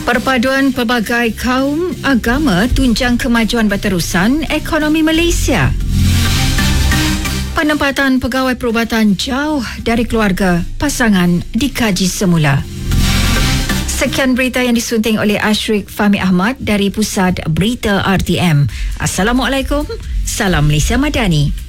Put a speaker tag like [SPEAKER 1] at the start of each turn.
[SPEAKER 1] Perpaduan pelbagai kaum agama tunjang kemajuan berterusan ekonomi Malaysia. Penempatan pegawai perubatan jauh dari keluarga pasangan dikaji semula. Sekian berita yang disunting oleh Ashrik Fahmi Ahmad dari Pusat Berita RTM. Assalamualaikum. Salam Malaysia Madani.